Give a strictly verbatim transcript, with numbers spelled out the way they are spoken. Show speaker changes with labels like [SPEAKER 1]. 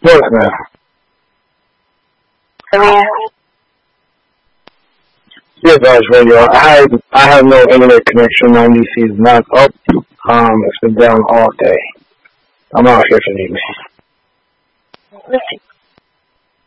[SPEAKER 1] Voicemail.
[SPEAKER 2] Hello?
[SPEAKER 1] Yes, Dodge Radio. I have, I have no internet connection. My N B C is not up. Um, it's been down all day. I'm out here if you need me.
[SPEAKER 2] Listen.